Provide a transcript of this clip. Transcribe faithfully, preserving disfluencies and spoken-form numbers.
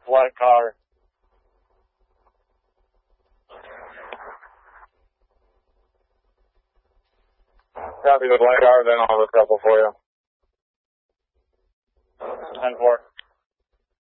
Flat car. Copy with light car, then I'll have a couple for you. ten four.